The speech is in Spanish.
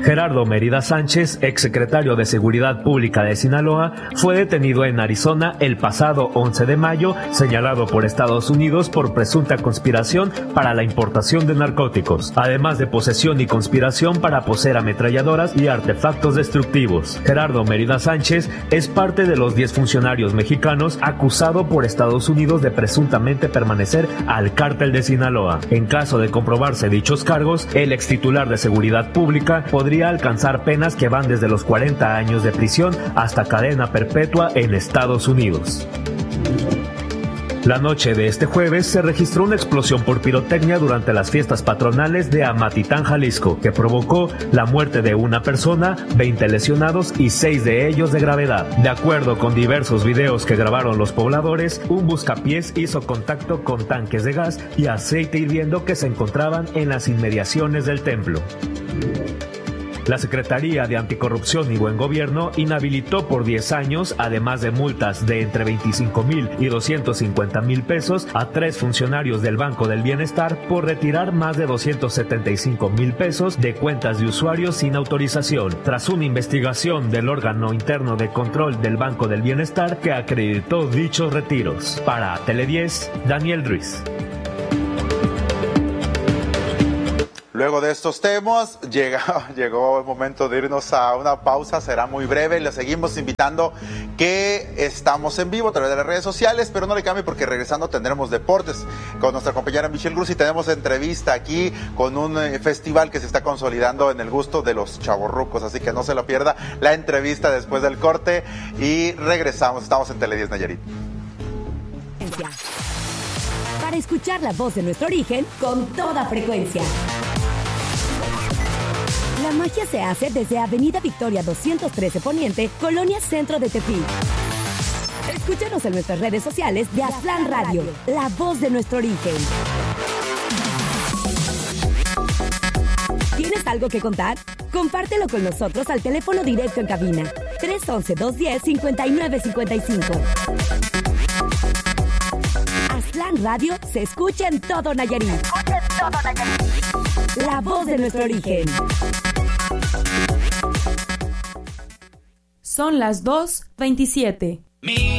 Gerardo Mérida Sánchez, exsecretario de Seguridad Pública de Sinaloa, fue detenido en Arizona el pasado 11 de mayo, señalado por Estados Unidos por presunta conspiración para la importación de narcóticos, además de posesión y conspiración para poseer ametralladoras y artefactos destructivos. Gerardo Mérida Sánchez es parte de los 10 funcionarios mexicanos acusado por Estados Unidos de presuntamente permanecer al cártel de Sinaloa. En caso de comprobarse dichos cargos, el extitular de Seguridad Pública podría alcanzar penas que van desde los 40 años de prisión hasta cadena perpetua en Estados Unidos. La noche de este jueves se registró una explosión por pirotecnia durante las fiestas patronales de Amatitán, Jalisco, que provocó la muerte de una persona, 20 lesionados y 6 de ellos de gravedad. De acuerdo con diversos videos que grabaron los pobladores, un buscapiés hizo contacto con tanques de gas y aceite hirviendo que se encontraban en las inmediaciones del templo. La Secretaría de Anticorrupción y Buen Gobierno inhabilitó por 10 años, además de multas de entre 25,000 y 250,000 pesos, a 3 funcionarios del Banco del Bienestar por retirar más de 275,000 pesos de cuentas de usuarios sin autorización, tras una investigación del órgano interno de control del Banco del Bienestar que acreditó dichos retiros. Para Tele10, Daniel Ruiz. Luego de estos temas, llegó el momento de irnos a una pausa, será muy breve, le seguimos invitando que estamos en vivo a través de las redes sociales, pero no le cambie porque regresando tendremos deportes con nuestra compañera Michelle Cruz y tenemos entrevista aquí con un festival que se está consolidando en el gusto de los chavorrucos, así que no se lo pierda la entrevista después del corte y regresamos, estamos en Tele10 Nayarit. Para escuchar la voz de nuestro origen con toda frecuencia. La magia se hace desde Avenida Victoria 213 Poniente, Colonia Centro de Tepic. Escúchanos en nuestras redes sociales de Aztlán Radio, la voz de nuestro origen. ¿Tienes algo que contar? Compártelo con nosotros al teléfono directo en cabina 311-210-5955. Aztlán Radio se escucha en todo Nayarit. La voz de nuestro origen. Son las 2:27.